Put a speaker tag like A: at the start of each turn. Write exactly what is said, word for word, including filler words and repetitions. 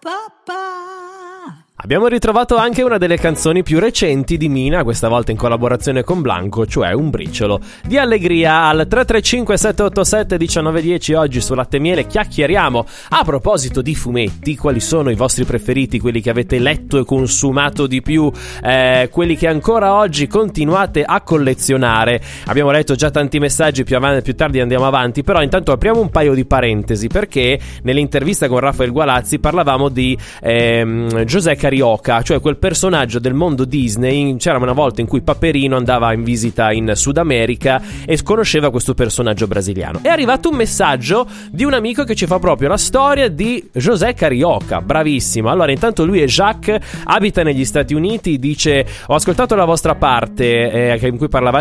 A: Abbiamo ritrovato anche una delle canzoni più recenti di Mina, questa volta in collaborazione con Blanco, cioè Un briciolo di allegria. Al tre tre cinque sette otto sette uno nove uno zero oggi su Latte e Miele chiacchieriamo a proposito di fumetti, quali sono i vostri preferiti, quelli che avete letto e consumato di più, eh, quelli che ancora oggi continuate a collezionare. Abbiamo letto già tanti messaggi, più, avanti, più tardi andiamo avanti, però intanto apriamo un paio di parentesi, perché nell'intervista con Raffaele Gualazzi parlavamo di ehm, Giuseppe Carioca, cioè quel personaggio del mondo Disney. C'era una volta in cui Paperino andava in visita in Sud America e conosceva questo personaggio brasiliano. È arrivato un messaggio di un amico che ci fa proprio la storia di José Carioca, bravissimo. Allora, intanto lui è Jacques, abita negli Stati Uniti, dice: ho ascoltato la vostra parte eh, in cui parlavate